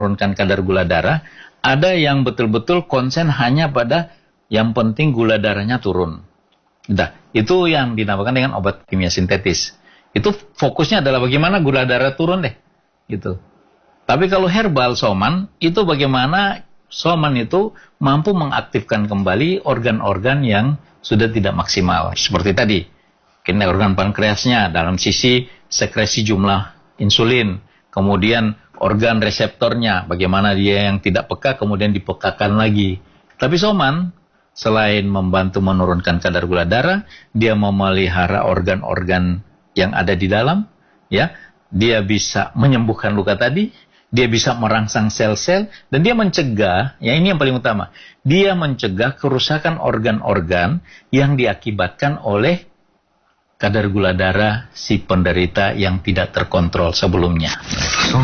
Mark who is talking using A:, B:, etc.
A: menurunkan kadar gula darah, ada yang betul-betul konsen hanya pada yang penting gula darahnya turun. Nah, itu yang dinamakan dengan obat kimia sintetis. Itu fokusnya adalah bagaimana gula darah turun deh, gitu. Tapi kalau herbal soman, itu bagaimana soman itu mampu mengaktifkan kembali organ-organ yang sudah tidak maksimal. Seperti tadi, kena organ pankreasnya dalam sisi sekresi jumlah insulin, kemudian organ reseptornya, bagaimana dia yang tidak peka kemudian dipekakan lagi. Tapi soman, selain membantu menurunkan kadar gula darah, dia memelihara organ-organ yang ada di dalam, ya. Dia bisa menyembuhkan luka tadi, dia bisa merangsang sel-sel, dan dia mencegah, ya ini yang paling utama, dia mencegah kerusakan organ-organ yang diakibatkan oleh kadar gula darah si penderita yang tidak terkontrol sebelumnya.